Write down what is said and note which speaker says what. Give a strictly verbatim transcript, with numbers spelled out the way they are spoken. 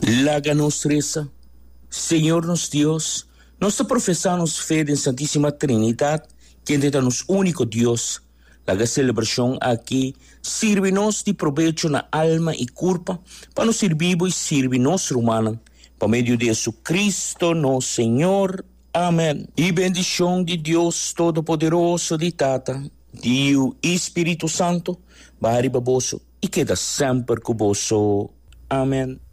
Speaker 1: Laga nos reza, Senhor nos Deus, nós professamos fé em Santíssima Trindade, que é nos único Deus. Laga celebração aqui sirve-nos de proveito na alma e corpo, para nos servir e servir nos humanos, por meio de Jesucristo, nosso Senhor. Amém. E bendição de Deus Todo-Poderoso, de Tata, Deus e Espírito Santo, bari baboso e queda sempre com vosso. Amém.